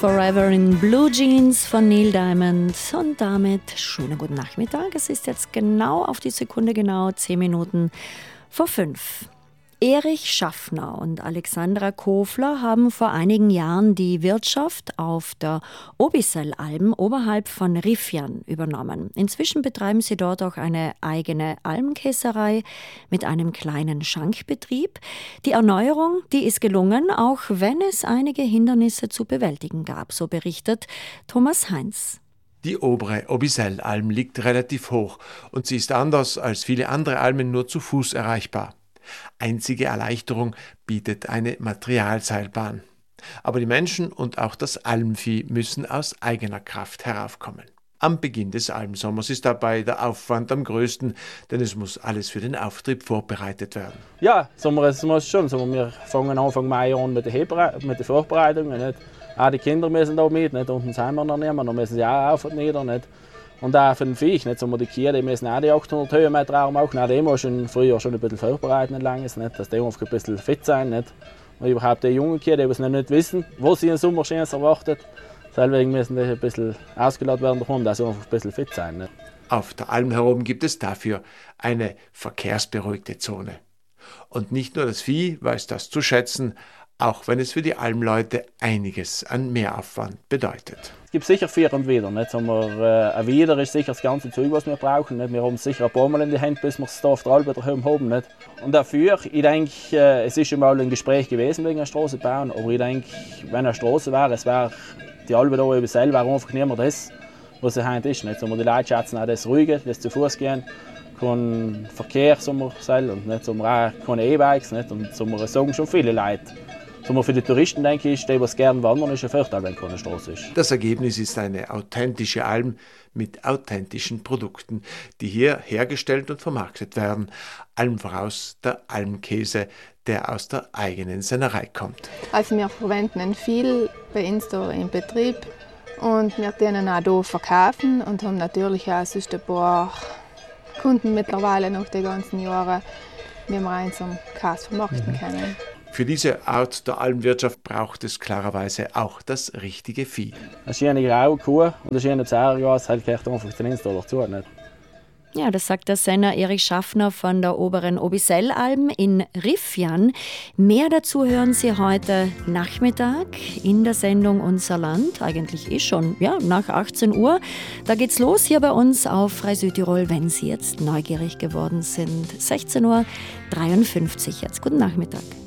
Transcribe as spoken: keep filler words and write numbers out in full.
Forever in Blue Jeans von Neil Diamond. Und damit schönen guten Nachmittag. Es ist jetzt genau auf die Sekunde genau zehn Minuten vor fünf. Erich Schaffner und Alexandra Kofler haben vor einigen Jahren die Wirtschaft auf der Obisellalm oberhalb von Rifjan übernommen. Inzwischen betreiben sie dort auch eine eigene Almkäserei mit einem kleinen Schankbetrieb. Die Erneuerung, die ist gelungen, auch wenn es einige Hindernisse zu bewältigen gab, so berichtet Thomas Heinz. Die obere Obisellalm liegt relativ hoch und sie ist anders als viele andere Almen nur zu Fuß erreichbar. Einzige Erleichterung bietet eine Materialseilbahn. Aber die Menschen und auch das Almvieh müssen aus eigener Kraft heraufkommen. Am Beginn des Almsommers ist dabei der Aufwand am größten, denn es muss alles für den Auftrieb vorbereitet werden. Ja, Sommer, es muss schon. Sommer, wir fangen Anfang Mai an mit den mit der Vorbereitungen. Nicht? Auch die Kinder müssen da mit, nicht? Unten sind wir noch nicht mehr, dann müssen sie auch auf und nieder. Nicht? Und auch für den Viech, nicht? So, die Kühe, die müssen auch die achthundert Höhenmeter Raum machen. Auch die muss schon früher schon ein bisschen vorbereiten, langes, nicht? Dass die einfach ein bisschen fit sein. Nicht? Und überhaupt die jungen Kühe, die noch nicht wissen, was sie im Sommer Schönes erwartet. Deswegen müssen die ein bisschen ausgeladen werden, dass sie einfach ein bisschen fit sein. Nicht? Auf der Alm herum gibt es dafür eine verkehrsberuhigte Zone. Und nicht nur das Vieh weiß das zu schätzen, auch wenn es für die Almleute einiges an Mehraufwand bedeutet. Es gibt sicher Für und Wider. Nicht? Wir, äh, ein Wider ist sicher das ganze Zeug, was wir brauchen. Nicht? Wir haben es sicher ein paar Mal in die Hände, bis wir es hier auf der Alm daheim haben. Nicht? Und dafür, ich denke, äh, es ist schon mal ein Gespräch gewesen wegen einer Straße bauen, aber ich denke, wenn eine Straße wäre, es wäre die Alm da über selber wäre einfach nicht mehr das, was sie heute ist. Nicht? Die Leute schätzen auch das Ruhige, das zu Fuß gehen. Kein Verkehr, und nicht, auch keine E-Bikes. Nicht? Und das sagen schon viele Leute. Für die Touristen, denke ich, die, die gerne wandern, ist ein Vorteil, wenn keine Straße ist. Das Ergebnis ist eine authentische Alm mit authentischen Produkten, die hier hergestellt und vermarktet werden. Allem voraus der Almkäse, der aus der eigenen Sennerei kommt. Also wir verwenden ihn viel bei uns hier im Betrieb und wir können auch hier verkaufen und haben natürlich auch sonst ein paar Kunden mittlerweile nach den ganzen Jahren, wie wir unseren Käse vermarkten können. Für diese Art der Almwirtschaft braucht es klarerweise auch das richtige Vieh. Eine schöne graue Kuh und eine schöne Zergas, das gehört einfach den Insta dazu. Nicht? Ja, das sagt der Senner Erich Schaffner von der oberen Obisellalm in Rifjan. Mehr dazu hören Sie heute Nachmittag in der Sendung Unser Land. Eigentlich eh schon, ja, nach achtzehn Uhr. Da geht's los hier bei uns auf Frei Südtirol, wenn Sie jetzt neugierig geworden sind. sechzehn Uhr dreiundfünfzig jetzt. Guten Nachmittag.